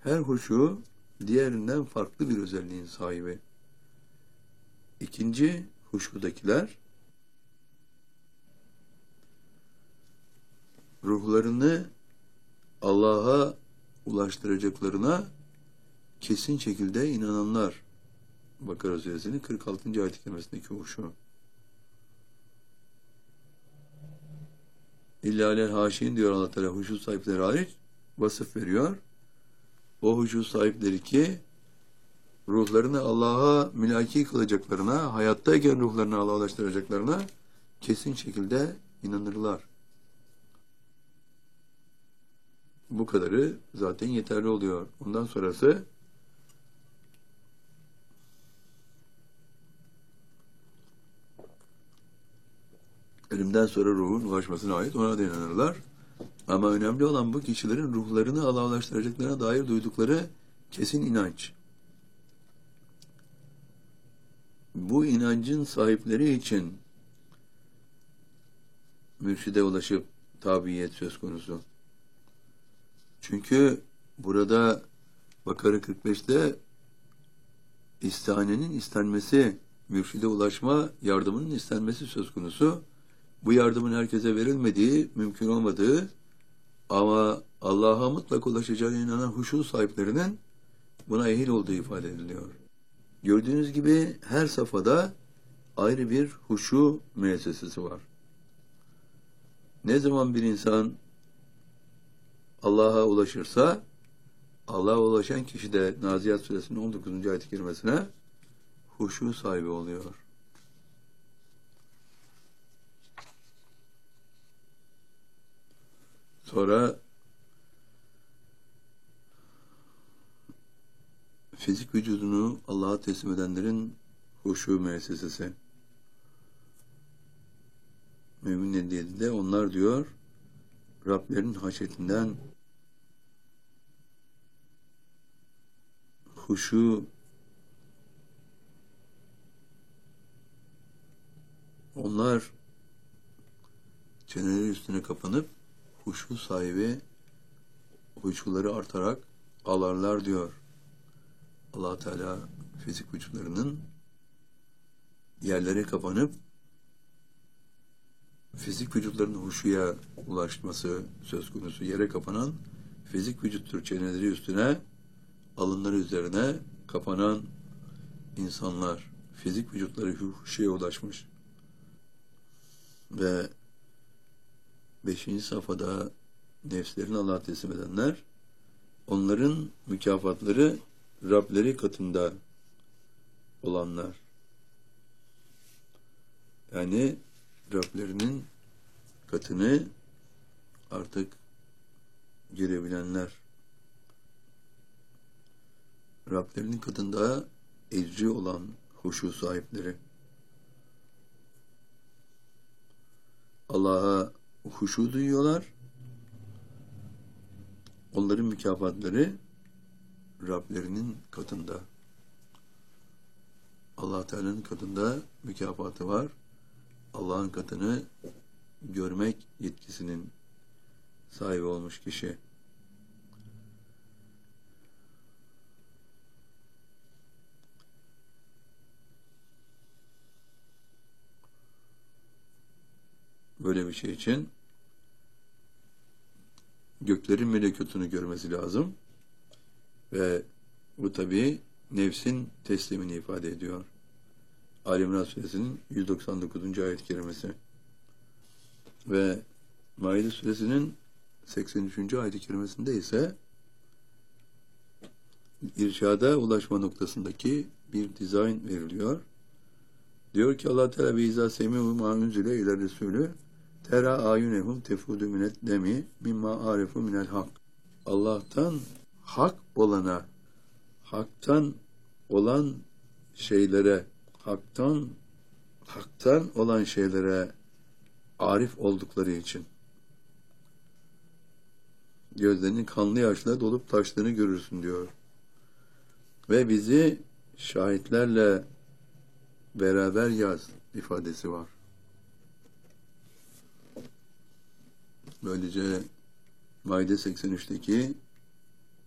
Her huşu diğerinden farklı bir özelliğin sahibi. İkinci huşudakiler ruhlarını Allah'a ulaştıracaklarına kesin şekilde inananlar. Bakara Suresinin 46. ayet-i kerimesindeki huşu. İlla alel haşin diyor Allah Teala, huşu sahipleri hariç vasıf veriyor. O huşu sahipleri ki ruhlarını Allah'a mülaki kılacaklarına, hayattayken ruhlarını Allah'a ulaştıracaklarına kesin şekilde inanırlar. Bu kadarı zaten yeterli oluyor. Ondan sonrası ölümden sonra ruhun ulaşmasına ait, ona da inanırlar. Ama önemli olan bu kişilerin ruhlarını Allah'a ulaştıracaklarına dair duydukları kesin inanç. Bu inancın sahipleri için mürşide ulaşıp tabiyet söz konusu. Çünkü burada Bakara 45'te istihanenin istenmesi, mürşide ulaşma yardımının istenmesi söz konusu. Bu yardımın herkese verilmediği, mümkün olmadığı ama Allah'a mutlak ulaşacağına inanan huşu sahiplerinin buna ehil olduğu ifade ediliyor. Gördüğünüz gibi her safhada ayrı bir huşu müessesesi var. Ne zaman bir insan Allah'a ulaşırsa, Allah'a ulaşan kişi de Naziyat Suresinin 19. ayet-i kerimesine huşu sahibi oluyor. Sonra fizik vücudunu Allah'a teslim edenlerin huşu müessesesi. Mümin 57'de onlar diyor, Rablerinin haşyetinden huşu, onlar çeneleri üstüne kapanıp huşu sahibi huşuları artarak ağlarlar diyor. Allah Teala fizik vücutlarının yerlere kapanıp fizik vücutlarının huşuya ulaşması söz konusu. Yere kapanan fizik vücuttur. Çeneleri üstüne, alınları üzerine kapanan insanlar. Fizik vücutları huşuya ulaşmış. Ve 5. safhada nefslerini Allah'a teslim edenler, onların mükafatları Rableri katında olanlar. Yani Rablerinin katını artık görebilenler. Rablerinin katında ecri olan huşu sahipleri. Allah'a huşu duyuyorlar. Onların mükafatları Rablerinin katında. Allah Teala'nın katında mükafatı var. Allah'ın katını görmek yetkisinin sahibi olmuş kişi. Böyle bir şey için göklerin melekutunu görmesi lazım. Ve bu tabii nefsin teslimini ifade ediyor. Ali İmran Suresinin 199. ayet-i kerimesi. Ve Maide Suresinin 83. ayet-i kerimesinde ise irşada ulaşma noktasındaki bir dizayn veriliyor. Diyor ki Allah Teala ve izâ semi'u mâ unzile ile Resulü tera ayunehum tefudu minet demi mimma arefu minel hak. Allah'tan hak olana, haktan olan şeylere, haktan olan şeylere arif oldukları için gözlerinin kanlı yaşla dolup taştığını görürsün diyor. Ve bizi şahitlerle beraber yaz ifadesi var. Böylece Maide 83'teki